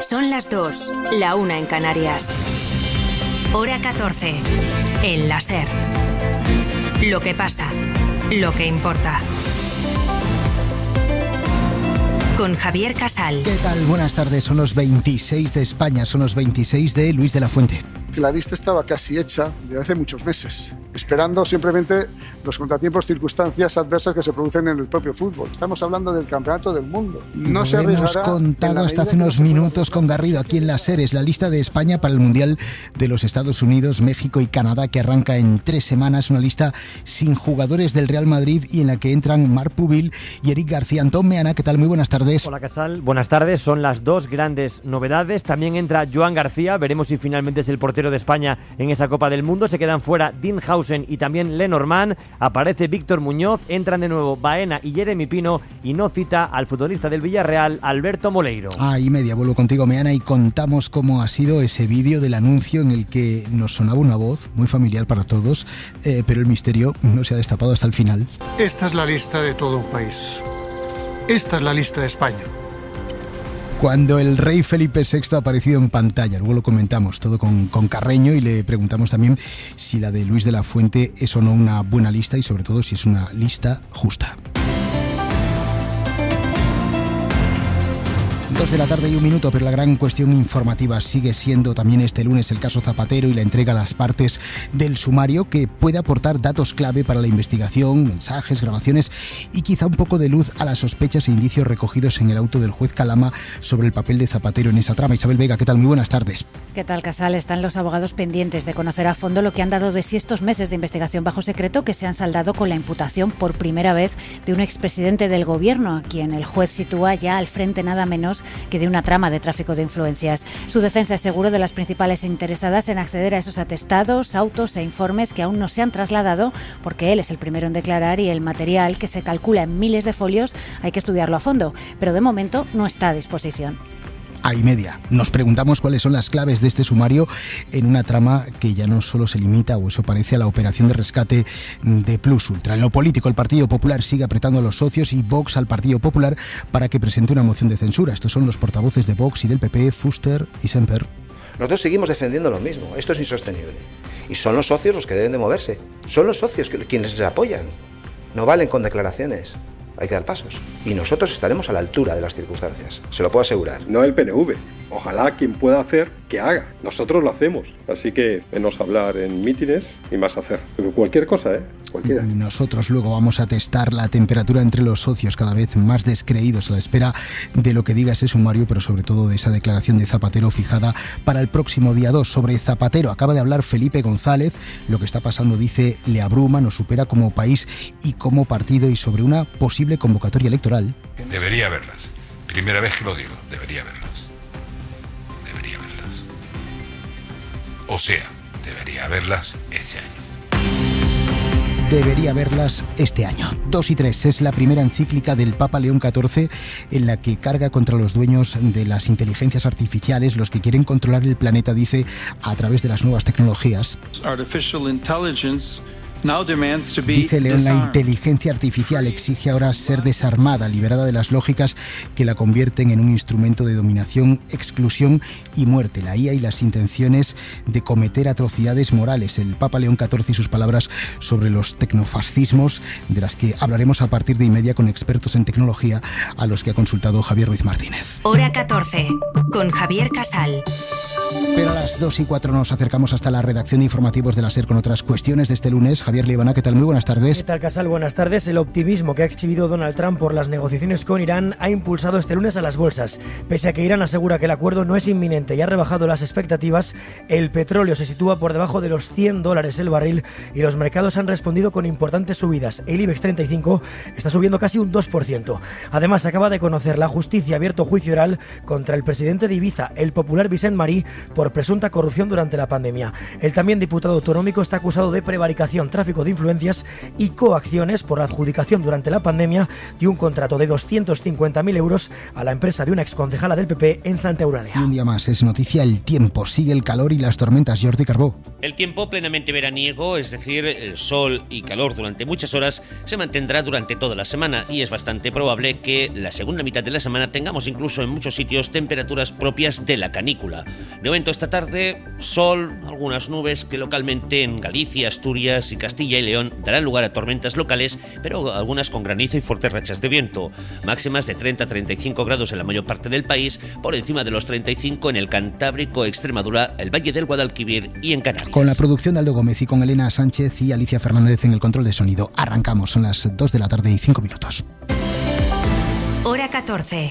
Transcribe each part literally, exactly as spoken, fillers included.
Son las dos, la una en Canarias. Hora catorce, en la SER. Lo que pasa, lo que importa. Con Javier Casal. ¿Qué tal? Buenas tardes. Son los veintiséis de España, son los veintiséis de Luis de la Fuente. La lista estaba casi hecha desde hace muchos meses, esperando simplemente los contratiempos, circunstancias adversas que se producen en el propio fútbol. Estamos hablando del campeonato del mundo. No se Lo hemos contado hasta hace unos minutos con Garrido aquí en la SER. Es la lista de España para el Mundial de los Estados Unidos, México y Canadá, que arranca en tres semanas. Una lista sin jugadores del Real Madrid y en la que entran Marc Pubil y Eric García. Antón Meana, ¿qué tal? Muy buenas tardes. Hola, Casal. Buenas tardes. Son las dos grandes novedades. También entra Joan García. Veremos si finalmente es el portero de España en esa Copa del Mundo. Se quedan fuera Dean Howson y también Lenormand. Aparece Víctor Muñoz. Entran de nuevo Baena y Jeremy Pino, y no cita al futbolista del Villarreal, Alberto Moleiro. Ah, y media, vuelvo contigo, Meana, y contamos cómo ha sido ese vídeo del anuncio en el que nos sonaba una voz muy familiar para todos, eh, pero el misterio no se ha destapado hasta el final. Esta es la lista de todo un país. Esta es la lista de España. Cuando el rey Felipe sexto ha aparecido en pantalla, luego lo comentamos todo con, con Carreño y le preguntamos también si la de Luis de la Fuente es o no una buena lista y sobre todo si es una lista justa. Dos de la tarde y un minuto, pero la gran cuestión informativa sigue siendo también este lunes el caso Zapatero y la entrega a las partes del sumario, que puede aportar datos clave para la investigación, mensajes, grabaciones y quizá un poco de luz a las sospechas e indicios recogidos en el auto del juez Calama sobre el papel de Zapatero en esa trama. Isabel Vega, ¿qué tal? Muy buenas tardes. ¿Qué tal, Casal? Están los abogados pendientes de conocer a fondo lo que han dado de sí estos meses de investigación bajo secreto, que se han saldado con la imputación por primera vez de un expresidente del gobierno, a quien el juez sitúa ya al frente nada menos que de una trama de tráfico de influencias. Su defensa es seguro de las principales interesadas en acceder a esos atestados, autos e informes que aún no se han trasladado, porque él es el primero en declarar y el material, que se calcula en miles de folios, hay que estudiarlo a fondo, pero de momento no está a disposición. A y media. Nos preguntamos cuáles son las claves de este sumario en una trama que ya no solo se limita, o eso parece, a la operación de rescate de Plus Ultra. En lo político, el Partido Popular sigue apretando a los socios y Vox al Partido Popular para que presente una moción de censura. Estos son los portavoces de Vox y del P P, Fuster y Semper. Nosotros seguimos defendiendo lo mismo. Esto es insostenible. Y son los socios los que deben de moverse. Son los socios que, quienes les apoyan. No valen con declaraciones. Hay que dar pasos. Y nosotros estaremos a la altura de las circunstancias. Se lo puedo asegurar. No el P N V. Ojalá quien pueda hacer, que haga. Nosotros lo hacemos. Así que menos hablar en mítines y más hacer. Pero cualquier cosa, ¿eh? Cualquiera. Y nosotros luego vamos a testar la temperatura entre los socios, cada vez más descreídos a la espera de lo que diga ese sumario, pero sobre todo de esa declaración de Zapatero fijada para el próximo día dos. Sobre Zapatero acaba de hablar Felipe González. Lo que está pasando, dice, le abruma, nos supera como país y como partido, y sobre una posible convocatoria electoral. Debería haberlas. Primera vez que lo digo, debería haberlas. Debería haberlas. O sea, debería haberlas este año. Debería haberlas este año. Dos y tres es la primera encíclica del Papa León catorce en la que carga contra los dueños de las inteligencias artificiales, los que quieren controlar el planeta, dice, a través de las nuevas tecnologías. Artificial intelligence Dice León, la inteligencia artificial exige ahora ser desarmada, liberada de las lógicas que la convierten en un instrumento de dominación, exclusión y muerte. La I A y las intenciones de cometer atrocidades morales. El Papa León catorce y sus palabras sobre los tecnofascismos, de las que hablaremos a partir de y media con expertos en tecnología, a los que ha consultado Javier Ruiz Martínez. Hora catorce, con Javier Casal. Pero a las dos y cuatro nos acercamos hasta la redacción de informativos de la SER con otras cuestiones de este lunes. Javier Liebana, ¿qué tal? Muy buenas tardes. ¿Qué tal, Casal? Buenas tardes. El optimismo que ha exhibido Donald Trump por las negociaciones con Irán ha impulsado este lunes a las bolsas. Pese a que Irán asegura que el acuerdo no es inminente y ha rebajado las expectativas, el petróleo se sitúa por debajo de los cien dólares el barril y los mercados han respondido con importantes subidas. El IBEX treinta y cinco está subiendo casi un dos por ciento. Además, acaba de conocer la justicia abierto juicio oral contra el presidente de Ibiza, el popular Vicent Marí, por presunta corrupción durante la pandemia. El también diputado autonómico está acusado de prevaricación, tráfico de influencias y coacciones por la adjudicación durante la pandemia de un contrato de doscientos cincuenta mil euros a la empresa de una exconcejala del P P en Santa Eulalia. Y un día más es noticia el tiempo. Sigue el calor y las tormentas. Jordi Carbó. El tiempo plenamente veraniego, es decir, el sol y calor durante muchas horas, se mantendrá durante toda la semana y es bastante probable que la segunda mitad de la semana tengamos incluso en muchos sitios temperaturas propias de la canícula. De momento esta tarde, sol, algunas nubes que localmente en Galicia, Asturias y Castilla y León darán lugar a tormentas locales, pero algunas con granizo y fuertes rachas de viento. Máximas de treinta a treinta y cinco grados en la mayor parte del país, por encima de los treinta y cinco en el Cantábrico, Extremadura, el Valle del Guadalquivir y en Canarias. Con la producción de Aldo Gómez y con Elena Sánchez y Alicia Fernández en el control de sonido. Arrancamos, son las dos de la tarde y cinco minutos. Hora catorce.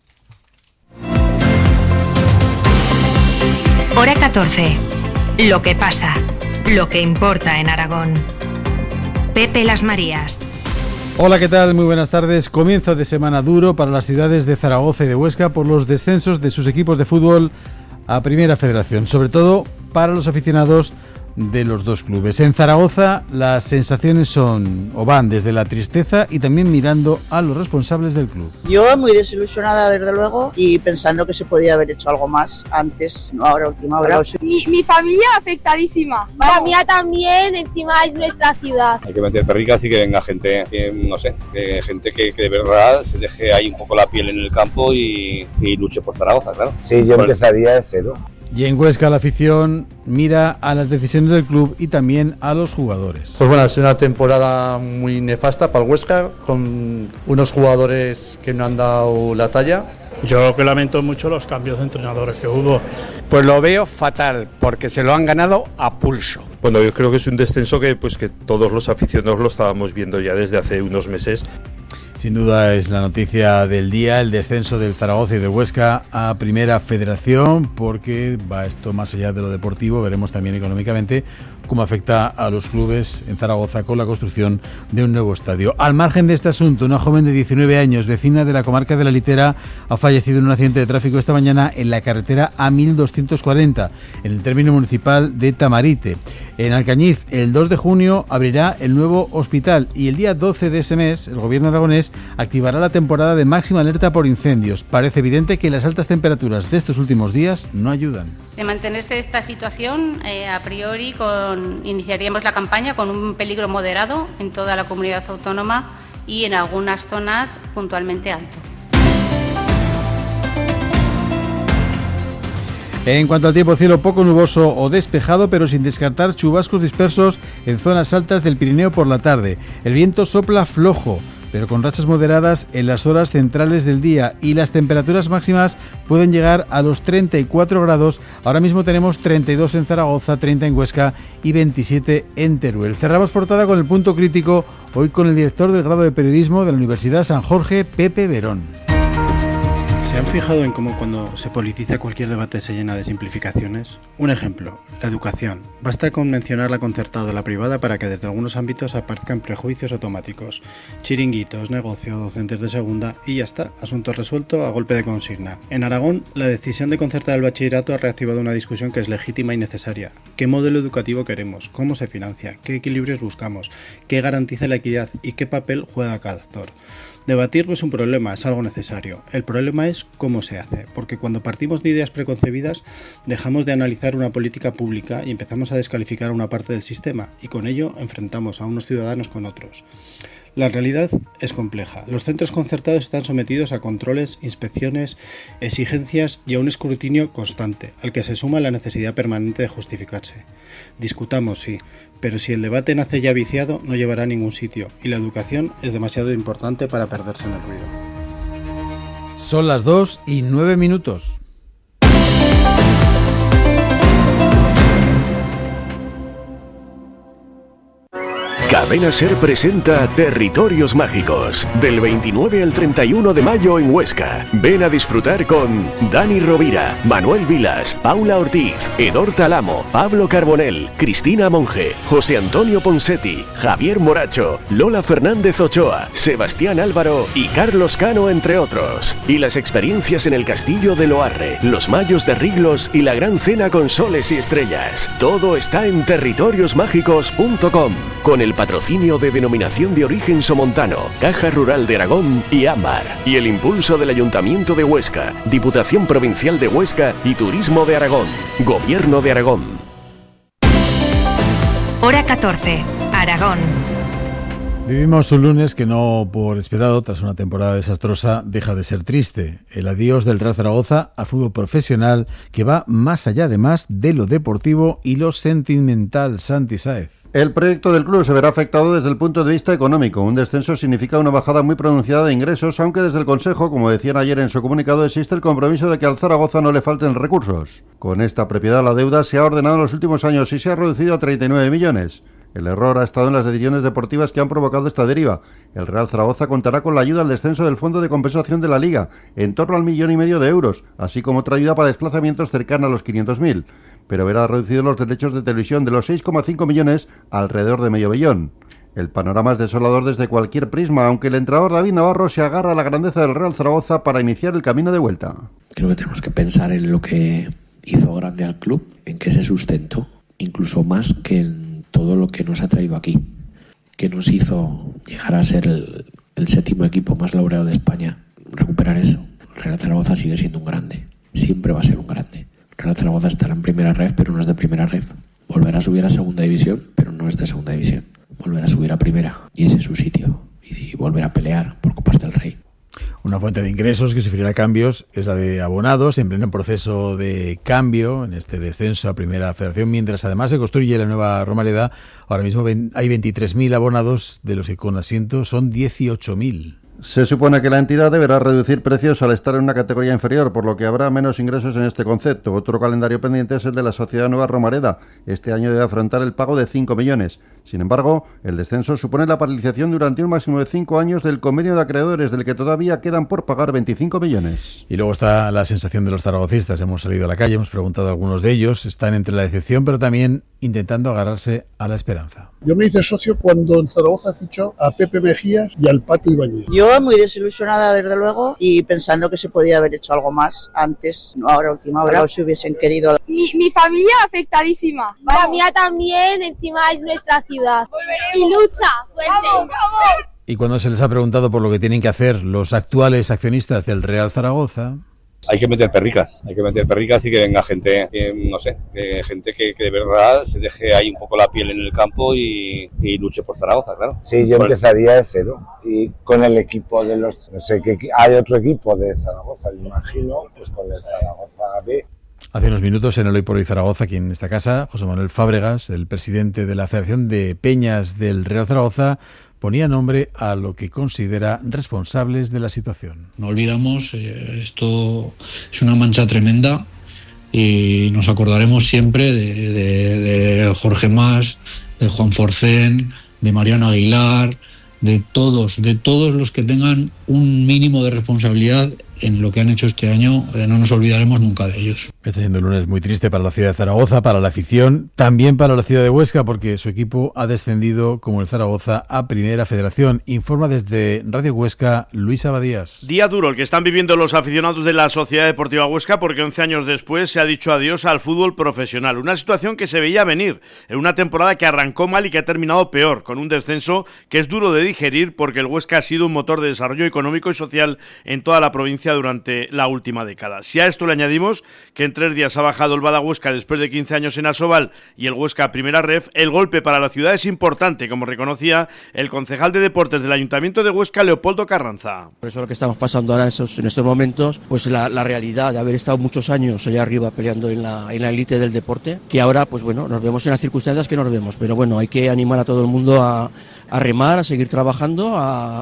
Hora catorce. Lo que pasa, lo que importa en Aragón. Pepe Las Marías. Hola, ¿qué tal? Muy buenas tardes. Comienzo de semana duro para las ciudades de Zaragoza y de Huesca por los descensos de sus equipos de fútbol a Primera Federación, sobre todo para los aficionados de los dos clubes. En Zaragoza las sensaciones son o van desde la tristeza y también mirando a los responsables del club. Yo muy desilusionada desde luego y pensando que se podía haber hecho algo más antes, no ahora última hora. Mi, mi familia afectadísima, la mía también, encima es nuestra ciudad. Hay que meter perricas y que venga gente, que, no sé, que gente que, que de verdad se deje ahí un poco la piel en el campo y, y luche por Zaragoza, claro. Sí, yo Por empezaría de cero. Y en Huesca la afición mira a las decisiones del club y también a los jugadores. Pues bueno, ha sido una temporada muy nefasta para el Huesca, con unos jugadores que no han dado la talla. Yo lo que lamento mucho los cambios de entrenadores que hubo. Pues lo veo fatal, porque se lo han ganado a pulso. Bueno, yo creo que es un descenso que, pues, que todos los aficionados lo estábamos viendo ya desde hace unos meses. Sin duda es la noticia del día, el descenso del Zaragoza y del Huesca a Primera Federación, porque va esto más allá de lo deportivo, veremos también económicamente cómo afecta a los clubes en Zaragoza con la construcción de un nuevo estadio. Al margen de este asunto, una joven de diecinueve años, vecina de la comarca de la Litera, ha fallecido en un accidente de tráfico esta mañana en la carretera A mil doscientos cuarenta, en el término municipal de Tamarite. En Alcañiz, el dos de junio abrirá el nuevo hospital y el día doce de ese mes, el gobierno aragonés activará la temporada de máxima alerta por incendios. Parece evidente que las altas temperaturas de estos últimos días no ayudan. De mantenerse esta situación, eh, a priori con, iniciaríamos la campaña con un peligro moderado en toda la comunidad autónoma y en algunas zonas puntualmente alto. En cuanto al tiempo, cielo poco nuboso o despejado, pero sin descartar chubascos dispersos en zonas altas del Pirineo por la tarde. El viento sopla flojo, pero con rachas moderadas en las horas centrales del día, y las temperaturas máximas pueden llegar a los treinta y cuatro grados. Ahora mismo tenemos treinta y dos en Zaragoza, treinta en Huesca y veintisiete en Teruel. Cerramos portada con el punto crítico, hoy con el director del grado de periodismo de la Universidad San Jorge, Pepe Verón. ¿Se han fijado en cómo cuando se politiza cualquier debate se llena de simplificaciones? Un ejemplo, la educación. Basta con mencionar la concertada o la privada para que desde algunos ámbitos aparezcan prejuicios automáticos. Chiringuitos, negocio, docentes de segunda y ya está, asunto resuelto a golpe de consigna. En Aragón, la decisión de concertar el bachillerato ha reactivado una discusión que es legítima y necesaria. ¿Qué modelo educativo queremos? ¿Cómo se financia? ¿Qué equilibrios buscamos? ¿Qué garantiza la equidad? ¿Y qué papel juega cada actor? Debatir no es un problema, es algo necesario. El problema es cómo se hace, porque cuando partimos de ideas preconcebidas dejamos de analizar una política pública y empezamos a descalificar a una parte del sistema, y con ello enfrentamos a unos ciudadanos con otros. La realidad es compleja. Los centros concertados están sometidos a controles, inspecciones, exigencias y a un escrutinio constante, al que se suma la necesidad permanente de justificarse. Discutamos, sí, pero si el debate nace ya viciado, no llevará a ningún sitio, y la educación es demasiado importante para perderse en el ruido. Son las dos y nueve minutos. Cadena Ser presenta Territorios Mágicos, del veintinueve al treinta y uno de mayo en Huesca. Ven a disfrutar con Dani Rovira, Manuel Vilas, Paula Ortiz, Edor Talamo, Pablo Carbonell, Cristina Monge, José Antonio Ponsetti, Javier Moracho, Lola Fernández Ochoa, Sebastián Álvaro y Carlos Cano, entre otros. Y las experiencias en el Castillo de Loarre, los Mayos de Riglos y la gran cena con soles y estrellas. Todo está en territorios mágicos punto com, con el patrocinio de Denominación de Origen Somontano, Caja Rural de Aragón y Ámbar, y el impulso del Ayuntamiento de Huesca, Diputación Provincial de Huesca y Turismo de Aragón, Gobierno de Aragón. Hora catorce, Aragón. Vivimos un lunes que no por esperado, tras una temporada desastrosa, deja de ser triste. El adiós del Real Zaragoza al fútbol profesional, que va más allá además de lo deportivo y lo sentimental. Santi Sáez. El proyecto del club se verá afectado desde el punto de vista económico. Un descenso significa una bajada muy pronunciada de ingresos, aunque desde el Consejo, como decían ayer en su comunicado, existe el compromiso de que al Zaragoza no le falten recursos. Con esta propiedad la deuda se ha ordenado en los últimos años y se ha reducido a treinta y nueve millones. El error ha estado en las decisiones deportivas que han provocado esta deriva. El Real Zaragoza contará con la ayuda al descenso del Fondo de Compensación de la Liga, en torno al millón y medio de euros, así como otra ayuda para desplazamientos cercana a los quinientos mil. Pero verá reducidos los derechos de televisión de los seis coma cinco millones a alrededor de medio billón. El panorama es desolador desde cualquier prisma, aunque el entrenador David Navarro se agarra a la grandeza del Real Zaragoza para iniciar el camino de vuelta. Creo que tenemos que pensar en lo que hizo grande al club, en que se sustentó, incluso más que en todo lo que nos ha traído aquí, que nos hizo llegar a ser el, el séptimo equipo más laureado de España. Recuperar eso. El Real Zaragoza sigue siendo un grande, siempre va a ser un grande. El Real Zaragoza estará en primera ref, pero no es de primera ref. Volverá a subir a segunda división, pero no es de segunda división. Volverá a subir a primera, y ese es su sitio, y, y volver a pelear por Copas del Rey. Una fuente de ingresos que sufrirá cambios es la de abonados, en pleno proceso de cambio en este descenso a Primera Federación, mientras además se construye la nueva Romareda. Ahora mismo hay veintitrés mil abonados, de los que con asiento son dieciocho mil. Se supone que la entidad deberá reducir precios al estar en una categoría inferior, por lo que habrá menos ingresos en este concepto. Otro calendario pendiente es el de la Sociedad Nueva Romareda. Este año debe afrontar el pago de cinco millones. Sin embargo, el descenso supone la paralización durante un máximo de cinco años del convenio de acreedores, del que todavía quedan por pagar veinticinco millones. Y luego está la sensación de los zaragocistas. Hemos salido a la calle, hemos preguntado a algunos de ellos. Están entre la decepción, pero también intentando agarrarse a la esperanza. Yo me hice socio cuando en Zaragoza fichó a Pepe Mejías y al Pato Ibáñez. Yo muy desilusionada, desde luego, y pensando que se podía haber hecho algo más antes, no ahora última hora, o si hubiesen querido. Mi, mi familia afectadísima. Vamos. La mía también, encima es nuestra ciudad. Volveremos. Y lucha fuerte. Vamos, vamos. Y cuando se les ha preguntado por lo que tienen que hacer los actuales accionistas del Real Zaragoza... Hay que meter perricas, hay que meter perricas y que venga gente, eh, no sé, eh, gente que, que de verdad se deje ahí un poco la piel en el campo y, y luche por Zaragoza, claro. Sí, yo empezaría de cero y con el equipo de los, no sé, que hay otro equipo de Zaragoza, me imagino, pues con el Zaragoza B. Hace unos minutos en el Hoy por Hoy Zaragoza, aquí en esta casa, José Manuel Fábregas, el presidente de la Federación de Peñas del Real Zaragoza, ponía nombre a lo que considera responsables de la situación. No olvidamos, eh, esto es una mancha tremenda y nos acordaremos siempre de, de, de Jorge Mas, de Juan Forcén, de Mariano Aguilar, de todos, de todos los que tengan un mínimo de responsabilidad en lo que han hecho este año. Eh, no nos olvidaremos nunca de ellos. Está siendo un lunes muy triste para la ciudad de Zaragoza, para la afición, también para la ciudad de Huesca, porque su equipo ha descendido como el Zaragoza a Primera Federación. Informa desde Radio Huesca Luis Abadías. Día duro el que están viviendo los aficionados de la Sociedad Deportiva Huesca, porque once años después se ha dicho adiós al fútbol profesional. Una situación que se veía venir en una temporada que arrancó mal y que ha terminado peor, con un descenso que es duro de digerir, porque el Huesca ha sido un motor de desarrollo económico y social en toda la provincia durante la última década. Si a esto le añadimos que en tres días ha bajado el Bada Huesca después de quince años en Asobal y el Huesca a Primera Ref, el golpe para la ciudad es importante, como reconocía el concejal de deportes del Ayuntamiento de Huesca, Leopoldo Carranza. Por eso lo que estamos pasando ahora esos, en estos momentos, pues la, la realidad de haber estado muchos años allá arriba peleando en la en la élite del deporte, que ahora pues bueno, nos vemos en las circunstancias que nos vemos, pero bueno, hay que animar a todo el mundo a, a remar, a seguir trabajando, a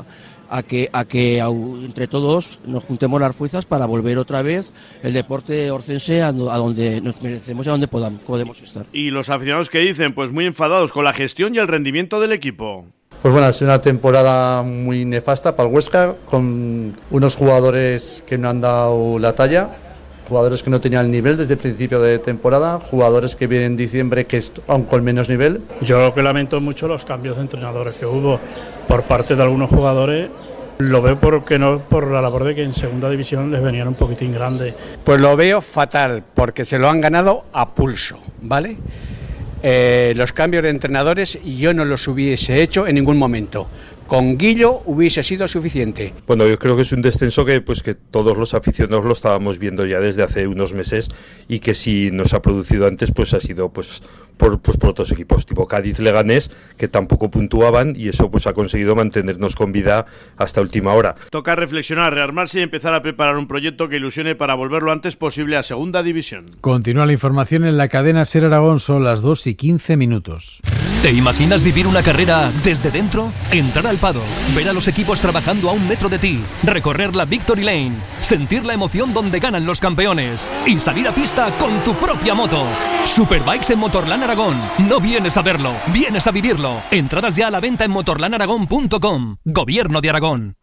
a que, a que a, entre todos nos juntemos las fuerzas para volver otra vez el deporte orcense a, a donde nos merecemos y a donde podamos, podemos estar. ¿Y los aficionados qué dicen? Pues muy enfadados con la gestión y el rendimiento del equipo. Pues bueno, ha sido una temporada muy nefasta para el Huesca, con unos jugadores que no han dado la talla, jugadores que no tenían el nivel desde el principio de temporada, jugadores que vienen en diciembre que aún con menos nivel. Yo lo que lamento mucho los cambios de entrenadores que hubo por parte de algunos jugadores. Lo veo porque no por la labor de que en segunda división les venían un poquitín grande. Pues lo veo fatal, porque se lo han ganado a pulso, ¿vale? Eh, los cambios de entrenadores yo no los hubiese hecho en ningún momento. Con Guillo hubiese sido suficiente. Bueno, yo creo que es un descenso que pues que todos los aficionados lo estábamos viendo ya desde hace unos meses, y que si no se ha producido antes pues ha sido pues por, pues por otros equipos tipo Cádiz, Leganés, que tampoco puntuaban, y eso pues ha conseguido mantenernos con vida hasta última hora. Toca reflexionar, rearmarse y empezar a preparar un proyecto que ilusione para volver lo antes posible a segunda división. Continúa la información en la cadena SER Aragón, son las dos y quince minutos. ¿Te imaginas vivir una carrera desde dentro? Entrar al paddock, ver a los equipos trabajando a un metro de ti, recorrer la Victory Lane, sentir la emoción donde ganan los campeones y salir a pista con tu propia moto. Superbikes en Motorland Aragón. No vienes a verlo, vienes a vivirlo. Entradas ya a la venta en motorland aragón punto com. Gobierno de Aragón.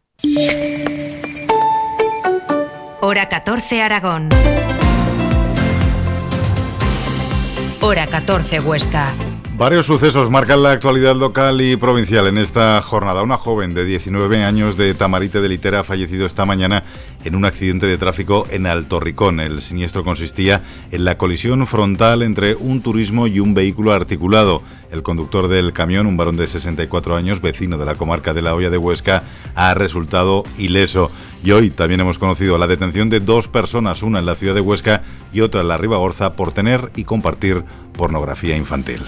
Hora catorce Aragón. Hora catorce Huesca. Varios sucesos marcan la actualidad local y provincial en esta jornada. Una joven de diecinueve años de Tamarite de Litera ha fallecido esta mañana en un accidente de tráfico en Alto Ricón. El siniestro consistía en la colisión frontal entre un turismo y un vehículo articulado. El conductor del camión, un varón de sesenta y cuatro años, vecino de la comarca de la Hoya de Huesca, ha resultado ileso. Y hoy también hemos conocido la detención de dos personas, una en la ciudad de Huesca y otra en la Ribagorza, por tener y compartir pornografía infantil.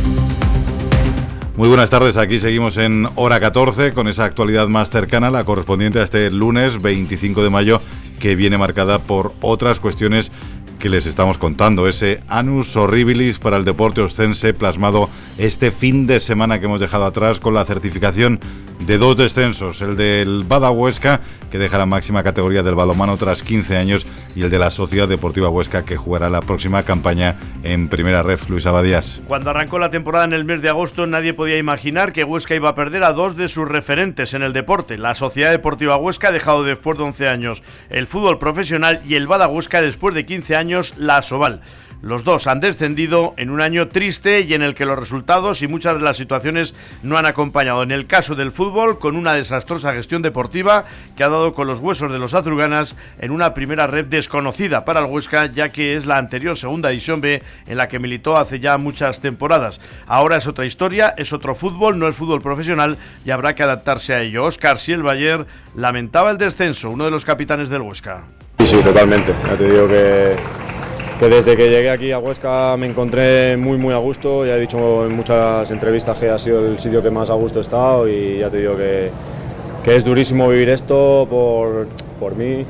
Muy buenas tardes, aquí seguimos en Hora catorce con esa actualidad más cercana, la correspondiente a este lunes veinticinco de mayo, que viene marcada por otras cuestiones que les estamos contando. Ese annus horribilis para el deporte oscense plasmado este fin de semana que hemos dejado atrás con la certificación de dos descensos, el del Bada Huesca, que deja la máxima categoría del balonmano tras quince años, y el de la Sociedad Deportiva Huesca, que jugará la próxima campaña en Primera Ref. Luis Abadías. Cuando arrancó la temporada en el mes de agosto, nadie podía imaginar que Huesca iba a perder a dos de sus referentes en el deporte. La Sociedad Deportiva Huesca ha dejado después de once años el fútbol profesional, y el Bada Huesca después de quince años la Asobal. Los dos han descendido en un año triste y en el que los resultados y muchas de las situaciones no han acompañado. En el caso del fútbol, con una desastrosa gestión deportiva que ha dado con los huesos de los azulgranas en una primera red desconocida para el Huesca, ya que es la anterior segunda división B en la que militó hace ya muchas temporadas. Ahora es otra historia, es otro fútbol, no es fútbol profesional, y habrá que adaptarse a ello. Óscar Sielbayer lamentaba el descenso, uno de los capitanes del Huesca. Sí, sí, totalmente. Ya te digo que... que desde que llegué aquí a Huesca me encontré muy muy a gusto. Ya he dicho en muchas entrevistas que ha sido el sitio que más a gusto he estado, y ya te digo que, que es durísimo vivir esto por, por mí,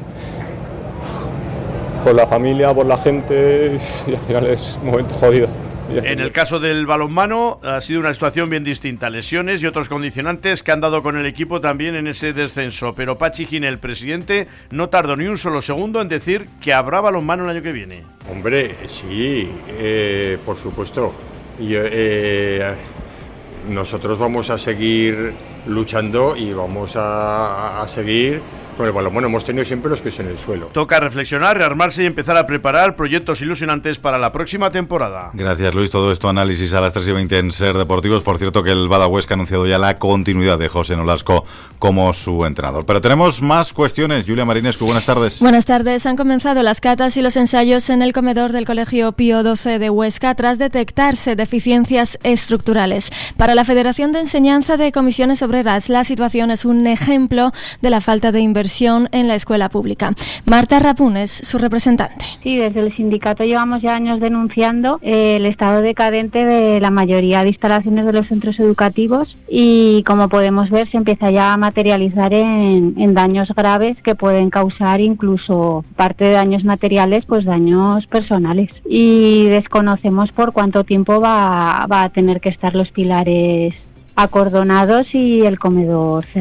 por la familia, por la gente, y al final es un momento jodido. En el caso del balonmano ha sido una situación bien distinta, lesiones y otros condicionantes que han dado con el equipo también en ese descenso, pero Pachi Gine, el presidente, no tardó ni un solo segundo en decir que habrá balonmano el año que viene. Hombre, sí, eh, por supuesto. Y, eh, nosotros vamos a seguir luchando y vamos a, a seguir. Bueno, bueno, hemos tenido siempre los pies en el suelo. Toca reflexionar, rearmarse y empezar a preparar proyectos ilusionantes para la próxima temporada. Gracias, Luis. Todo esto análisis a las tres y veinte en SER Deportivos. Por cierto, que el Bada Huesca ha anunciado ya la continuidad de José Nolasco como su entrenador. Pero tenemos más cuestiones. Julia Marinescu, buenas tardes. Buenas tardes. Han comenzado las catas y los ensayos en el comedor del Colegio Pío doce de Huesca tras detectarse deficiencias estructurales. Para la Federación de Enseñanza de Comisiones Obreras, la situación es un ejemplo de la falta de inversión en la escuela pública. Marta Rapún es su representante. Sí, desde el sindicato llevamos ya años denunciando eh, el estado decadente de la mayoría de instalaciones de los centros educativos, y como podemos ver se empieza ya a materializar en, en daños graves que pueden causar incluso, parte de daños materiales, pues daños personales. Y desconocemos por cuánto tiempo va, va a tener que estar los pilares acordonados y el comedor cerrado.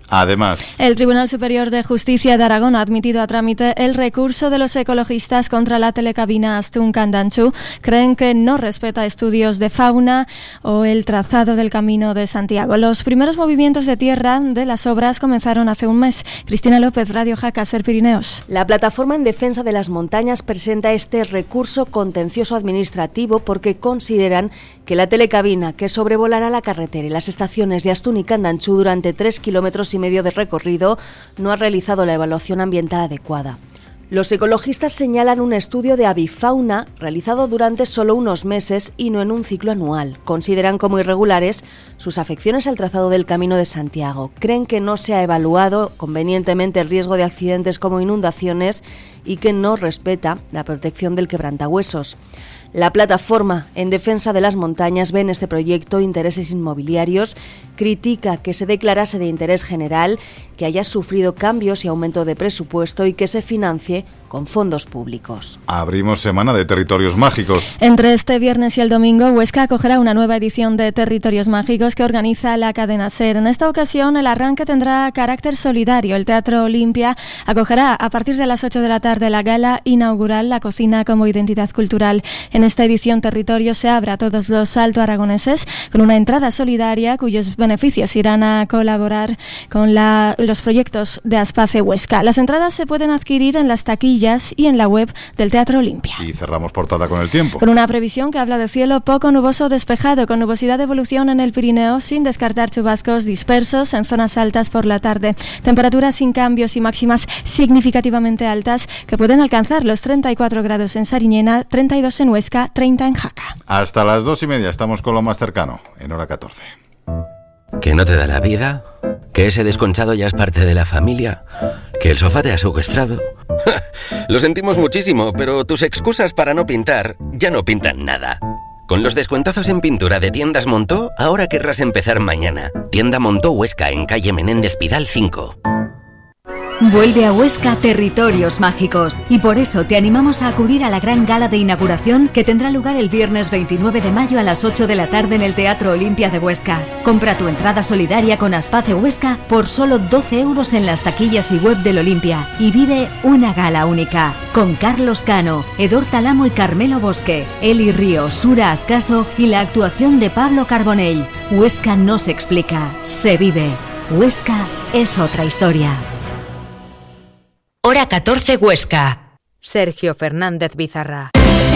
Además, el Tribunal Superior de Justicia de Aragón ha admitido a trámite el recurso de los ecologistas contra la telecabina Astún-Candanchú. Creen que no respeta estudios de fauna o el trazado del Camino de Santiago. Los primeros movimientos de tierra de las obras comenzaron hace un mes. Cristina López, Radio Jaca, Ser Pirineos. La Plataforma en Defensa de las Montañas presenta este recurso contencioso administrativo porque consideran que la telecabina que sobrevolará la carretera y las estaciones de Astún y Candanchú durante tres kilómetros y medio de recorrido no ha realizado la evaluación ambiental adecuada. Los ecologistas señalan un estudio de avifauna realizado durante solo unos meses y no en un ciclo anual. Consideran como irregulares sus afecciones al trazado del Camino de Santiago. Creen que no se ha evaluado convenientemente el riesgo de accidentes como inundaciones y que no respeta la protección del quebrantahuesos. La Plataforma en Defensa de las Montañas ve en este proyecto intereses inmobiliarios, critica que se declarase de interés general, que haya sufrido cambios y aumento de presupuesto y que se financie con fondos públicos. Abrimos semana de Territorios Mágicos. Entre este viernes y el domingo, Huesca acogerá una nueva edición de Territorios Mágicos que organiza la cadena SER. En esta ocasión, el arranque tendrá carácter solidario. El Teatro Olimpia acogerá a partir de las ocho de la tarde la gala inaugural La Cocina como Identidad Cultural. En esta edición, Territorios se abre a todos los altoaragoneses con una entrada solidaria cuyos beneficios irán a colaborar con la, los proyectos de Aspace Huesca. Las entradas se pueden adquirir en las taquillas y en la web del Teatro Olimpia. Y cerramos portada con el tiempo. Con una previsión que habla de cielo poco nuboso despejado, con nubosidad de evolución en el Pirineo, sin descartar chubascos dispersos en zonas altas por la tarde. Temperaturas sin cambios y máximas significativamente altas que pueden alcanzar los treinta y cuatro grados en Sariñena, treinta y dos en Huesca, treinta en Jaca. Hasta las dos y media estamos con lo más cercano, en hora catorce. ¿Que no te da la vida? ¿Que ese desconchado ya es parte de la familia? ¿Que el sofá te ha secuestrado? Lo sentimos muchísimo, pero tus excusas para no pintar ya no pintan nada. Con los descuentazos en pintura de Tiendas Montó, ahora querrás empezar mañana. Tienda Montó Huesca, en calle Menéndez Pidal cinco. Vuelve a Huesca Territorios Mágicos y por eso te animamos a acudir a la gran gala de inauguración que tendrá lugar el viernes veintinueve de mayo a las ocho de la tarde en el Teatro Olimpia de Huesca. Compra tu entrada solidaria con Aspace Huesca por solo doce euros en las taquillas y web del Olimpia y vive una gala única con Carlos Cano, Edor Talamo y Carmelo Bosque, Eli Río, Sura Ascaso y la actuación de Pablo Carbonell. Huesca no se explica, se vive. Huesca es otra historia. Hora catorce Huesca. Sergio Fernández Bizarra.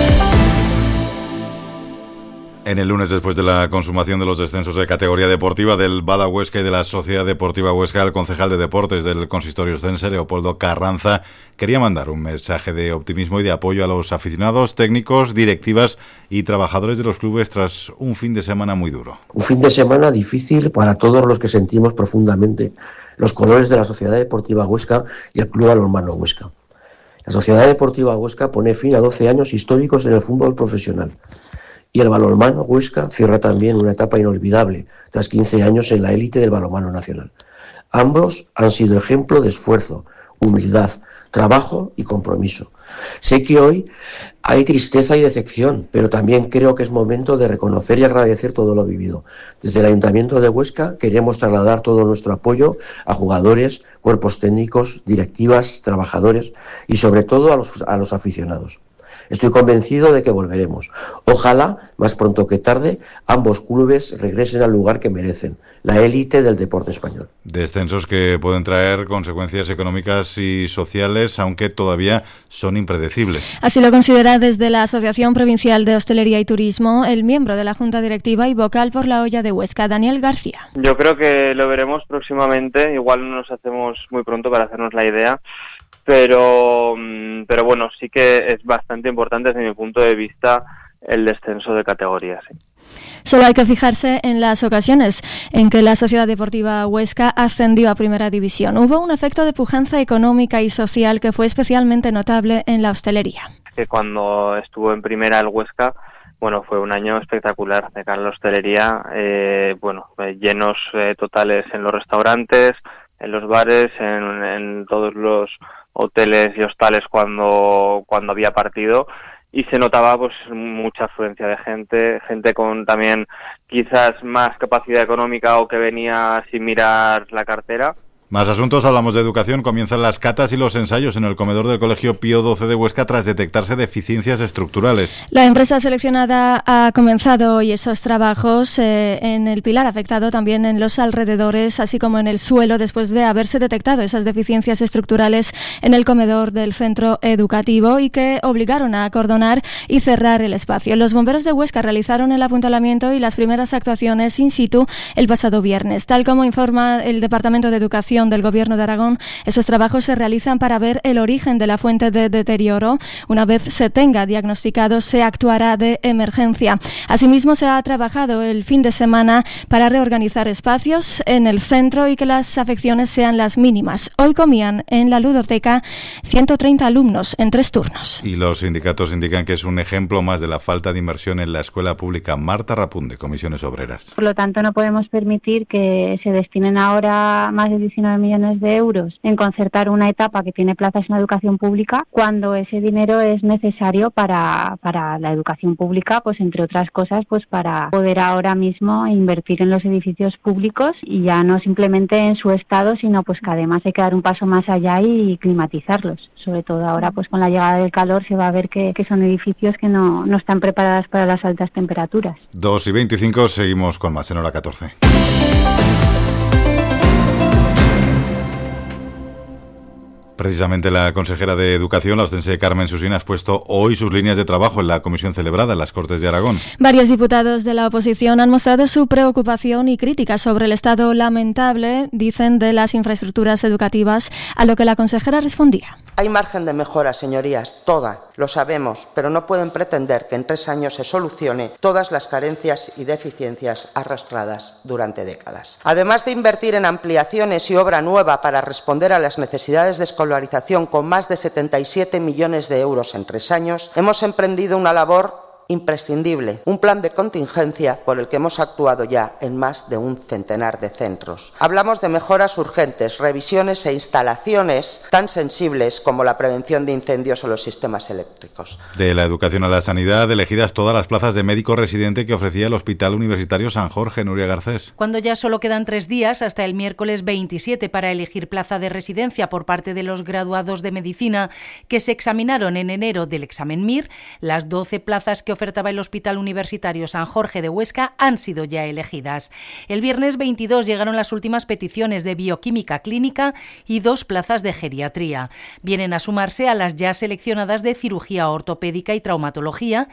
En el lunes, después de la consumación de los descensos de categoría deportiva del Bada Huesca y de la Sociedad Deportiva Huesca, el concejal de Deportes del Consistorio Oscense, Leopoldo Carranza, quería mandar un mensaje de optimismo y de apoyo a los aficionados, técnicos, directivas y trabajadores de los clubes tras un fin de semana muy duro. Un fin de semana difícil para todos los que sentimos profundamente los colores de la Sociedad Deportiva Huesca y el Club Balonmano Huesca. La Sociedad Deportiva Huesca pone fin a doce años históricos en el fútbol profesional y el balonmano Huesca cierra también una etapa inolvidable tras quince años en la élite del balonmano nacional. Ambos han sido ejemplo de esfuerzo, humildad, trabajo y compromiso. Sé que hoy hay tristeza y decepción, pero también creo que es momento de reconocer y agradecer todo lo vivido. Desde el Ayuntamiento de Huesca queremos trasladar todo nuestro apoyo a jugadores, cuerpos técnicos, directivas, trabajadores y sobre todo a los, a los aficionados. Estoy convencido de que volveremos. Ojalá, más pronto que tarde, ambos clubes regresen al lugar que merecen, la élite del deporte español. Descensos que pueden traer consecuencias económicas y sociales, aunque todavía son impredecibles. Así lo considera desde la Asociación Provincial de Hostelería y Turismo el miembro de la Junta Directiva y vocal por la Olla de Huesca, Daniel García. Yo creo que lo veremos próximamente, igual no nos hacemos muy pronto para hacernos la idea, pero pero bueno, sí que es bastante importante desde mi punto de vista el descenso de categorías. Sí. Solo hay que fijarse en las ocasiones en que la Sociedad Deportiva Huesca ascendió a Primera División. Hubo un efecto de pujanza económica y social que fue especialmente notable en la hostelería. Que cuando estuvo en Primera el Huesca, bueno, fue un año espectacular de cara a la hostelería, eh, bueno, llenos eh, totales en los restaurantes, en los bares, en, en todos los hoteles y hostales cuando cuando había partido, y se notaba pues mucha afluencia de gente, gente con también quizás más capacidad económica o que venía sin mirar la cartera, Más asuntos, hablamos de educación. Comienzan las catas y los ensayos en el comedor del Colegio Pío doce de Huesca tras detectarse deficiencias estructurales. La empresa seleccionada ha comenzado hoy esos trabajos eh, en el pilar afectado, también en los alrededores, así como en el suelo, después de haberse detectado esas deficiencias estructurales en el comedor del centro educativo y que obligaron a acordonar y cerrar el espacio. Los bomberos de Huesca realizaron el apuntalamiento y las primeras actuaciones in situ el pasado viernes. Tal como informa el Departamento de Educación del Gobierno de Aragón, esos trabajos se realizan para ver el origen de la fuente de deterioro. Una vez se tenga diagnosticado, se actuará de emergencia. Asimismo, se ha trabajado el fin de semana para reorganizar espacios en el centro y que las afecciones sean las mínimas. Hoy comían en la ludoteca ciento treinta alumnos en tres turnos. Y los sindicatos indican que es un ejemplo más de la falta de inversión en la escuela pública. Marta Rapún, de Comisiones Obreras. Por lo tanto, no podemos permitir que se destinen ahora más de diecinueve millones de euros en concertar una etapa que tiene plazas en la educación pública, cuando ese dinero es necesario para, para la educación pública, pues entre otras cosas, pues para poder ahora mismo invertir en los edificios públicos y ya no simplemente en su estado, sino pues que además hay que dar un paso más allá y climatizarlos. Sobre todo ahora, pues con la llegada del calor se va a ver que, que son edificios que no, no están preparados para las altas temperaturas. dos y veinticinco, seguimos con más en hora catorce. Precisamente la consejera de Educación, la ostense Carmen Susín, ha expuesto hoy sus líneas de trabajo en la comisión celebrada en las Cortes de Aragón. Varios diputados de la oposición han mostrado su preocupación y crítica sobre el estado lamentable, dicen, de las infraestructuras educativas, a lo que la consejera respondía. Hay margen de mejora, señorías, toda, lo sabemos, pero no pueden pretender que en tres años se solucione todas las carencias y deficiencias arrastradas durante décadas. Además de invertir en ampliaciones y obra nueva para responder a las necesidades de escolarización con más de setenta y siete millones de euros en tres años, hemos emprendido una labor imprescindible, un plan de contingencia por el que hemos actuado ya en más de un centenar de centros. Hablamos de mejoras urgentes, revisiones e instalaciones tan sensibles como la prevención de incendios o los sistemas eléctricos. De la educación a la sanidad, elegidas todas las plazas de médico residente que ofrecía el Hospital Universitario San Jorge. Nuria Garcés. Cuando ya solo quedan tres días hasta el miércoles veintisiete para elegir plaza de residencia por parte de los graduados de medicina que se examinaron en enero del examen M I R, las doce plazas que ofertaba el Hospital Universitario San Jorge de Huesca han sido ya elegidas. El viernes veintidós llegaron las últimas peticiones de bioquímica clínica y dos plazas de geriatría. Vienen a sumarse a las ya seleccionadas de cirugía ortopédica y traumatología